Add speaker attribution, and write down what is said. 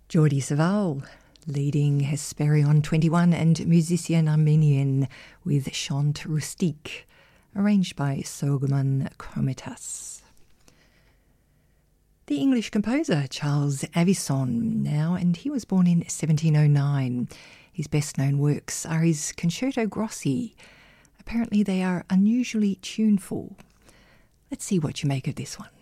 Speaker 1: Jordi Savall leading Hesperion 21 and Musicien Arménien with Chant Rustique, arranged by Soghomon Chromitas. The English composer Charles Avison now, and he was born in 1709. His best-known works are his Concerto Grossi. Apparently they are unusually tuneful. Let's see what you make of this one.